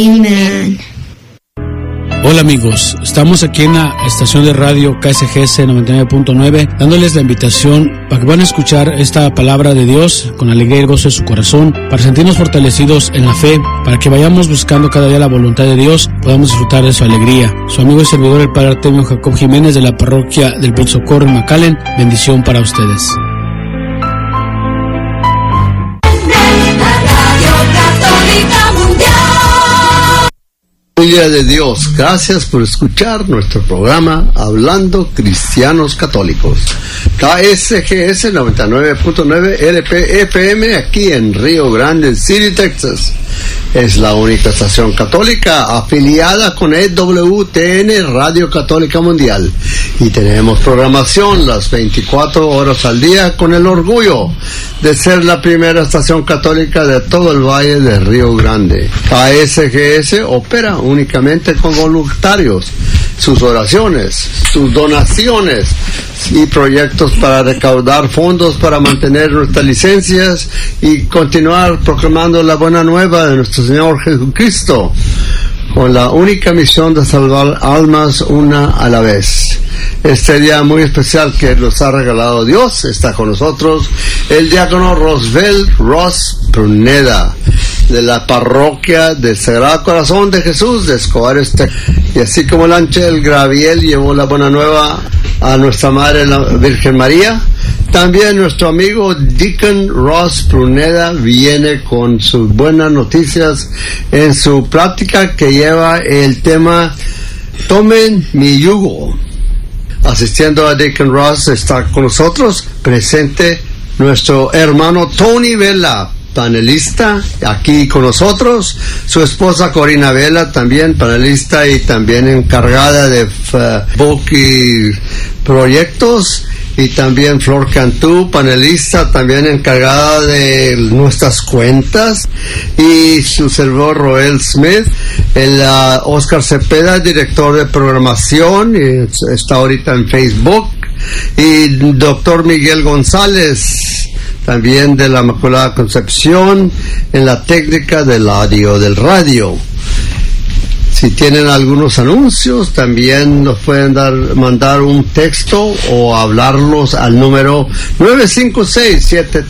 Amen. Hola amigos, estamos aquí en la estación de radio KSGS 99.9 dándoles la invitación para que van a escuchar esta palabra de Dios con alegría y gozo de su corazón, para sentirnos fortalecidos en la fe, para que vayamos buscando cada día la voluntad de Dios, podamos disfrutar de su alegría. Su amigo y servidor el Padre Artemio Jacob Jiménez de la parroquia del Buen Socorro en McAllen, bendición para ustedes. Familia de Dios, gracias por escuchar nuestro programa Hablando Cristianos Católicos. KSGS 99.9 LP-FM aquí en Rio Grande City, Texas. Es la única estación católica afiliada con EWTN, Radio Católica Mundial. Y tenemos programación las 24 horas al día con el orgullo de ser la primera estación católica de todo el Valle de Río Grande. KSGS opera únicamente con voluntarios. Sus oraciones, sus donaciones y proyectos para recaudar fondos para mantener nuestras licencias y continuar proclamando la buena nueva de nuestro Señor Jesucristo, con la única misión de salvar almas una a la vez. Este día muy especial que nos ha regalado Dios, está con nosotros el diácono Rosbel Ross Pruneda, de la parroquia del Sagrado Corazón de Jesús de Escobar Este. Y así como el ángel Gabriel llevó la buena nueva a nuestra Madre la Virgen María, también nuestro amigo Deacon Ross Pruneda viene con sus buenas noticias en su práctica que lleva el tema Tomen mi yugo. Asistiendo a Deacon Ross está con nosotros presente nuestro hermano Tony Vela, panelista aquí con nosotros, su esposa Corina Vela, también panelista y también encargada de book y proyectos, y también Flor Cantú, panelista, también encargada de nuestras cuentas, y su servidor Roel Smith, el Oscar Cepeda, director de programación, y está ahorita en Facebook, y doctor Miguel González, también de la Inmaculada Concepción, en la técnica del audio del radio. Si tienen algunos anuncios, también nos pueden mandar un texto o hablarlos al número 956-7